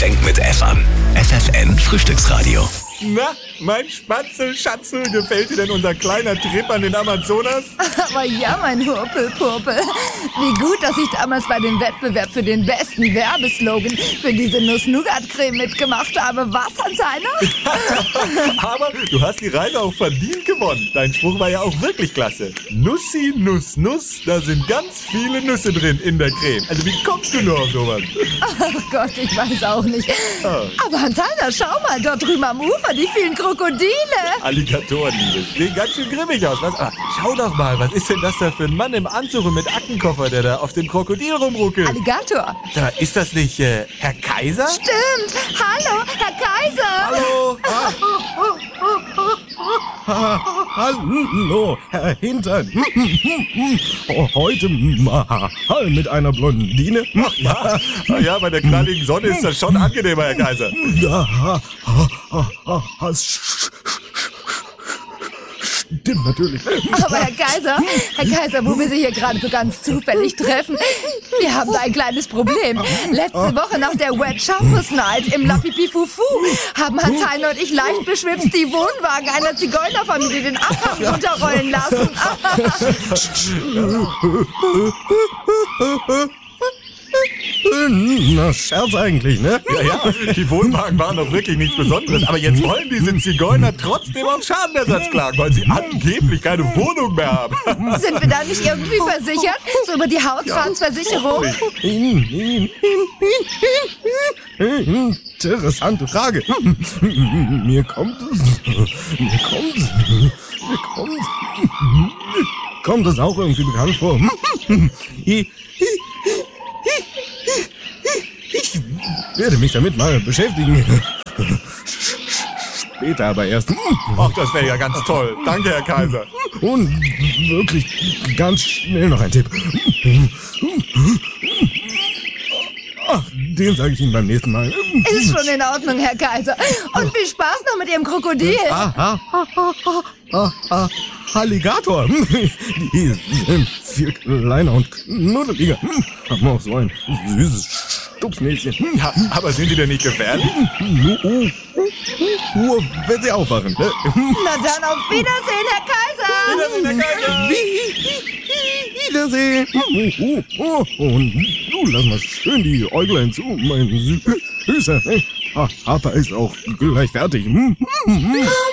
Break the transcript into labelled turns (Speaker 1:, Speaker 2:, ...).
Speaker 1: Fängt mit F an. FFN Frühstücksradio.
Speaker 2: Na, mein Spatzel, Schatzel, gefällt dir denn unser kleiner Trip an den Amazonas?
Speaker 3: Aber ja, mein Hurpelpurpel. Wie gut, dass ich damals bei dem Wettbewerb für den besten Werbeslogan für diese Nuss-Nougat-Creme mitgemacht habe. Was, Hans-Heiner?
Speaker 2: Aber du hast die Reise auch verdient gewonnen. Dein Spruch war ja auch wirklich klasse. Nussi, Nuss, Nuss, da sind ganz viele Nüsse drin in der Creme. Also wie kommst du nur auf sowas?
Speaker 3: Ach Gott, ich weiß auch nicht.
Speaker 2: Oh.
Speaker 3: Aber Hans-Heiner, schau mal, dort drüben am Ufer, die vielen Krokodile.
Speaker 2: Alligatoren, Liebes. Sehen ganz schön grimmig aus. Was? Ah, schau doch mal, was ist denn das da für ein Mann im Anzug und mit Aktenkoffer, der da auf dem Krokodil rumruckelt?
Speaker 3: Alligator.
Speaker 2: Sag mal, ist das nicht Herr Kaiser?
Speaker 3: Stimmt. Hallo, Herr Kaiser.
Speaker 2: Hallo.
Speaker 4: Hallo, Herr Hintern. Heute mal mit einer Blondine.
Speaker 2: Ja, ja, bei der knalligen Sonne ist das schon angenehmer, Herr Kaiser.
Speaker 4: Ja, stimmt natürlich.
Speaker 3: Aber Herr Kaiser, wo wir Sie hier gerade so ganz zufällig treffen, wir haben da ein kleines Problem. Letzte Woche nach der Wet Shampoo Night im La Pipi Fufu haben Hans-Heiner und ich leicht beschwipst die Wohnwagen einer Zigeunerfamilie den Abhang runterrollen lassen.
Speaker 4: Na, Scherz eigentlich, ne?
Speaker 2: Ja, die Wohnwagen waren doch wirklich nichts Besonderes. Aber jetzt wollen diese Zigeuner trotzdem auf Schadenersatz klagen, weil sie angeblich keine Wohnung mehr haben.
Speaker 3: Sind wir da nicht irgendwie versichert? So über die Hausfrankensversicherung?
Speaker 4: Interessante Frage. Mir kommt es auch irgendwie bekannt vor. Ich werde mich damit mal beschäftigen. Später aber erst.
Speaker 2: Ach, das wäre ja ganz toll. Danke, Herr Kaiser.
Speaker 4: Und wirklich ganz schnell noch ein Tipp. Ach, den sage ich Ihnen beim nächsten Mal.
Speaker 3: Ist schon in Ordnung, Herr Kaiser. Und viel Spaß noch mit Ihrem Krokodil.
Speaker 4: Alligator. Die sind viel kleiner und knuddeliger. Haben auch so ein süßes Stupsnäschen.
Speaker 2: Ja, aber sind die denn nicht gefährlich?
Speaker 4: Nur wenn sie aufwachen.
Speaker 3: Na dann auf Wiedersehen, Herr Kaiser.
Speaker 4: Wiedersehen. Und du, lass mal schön die Äuglein zu, mein Süßer. Papa ist auch gleich fertig.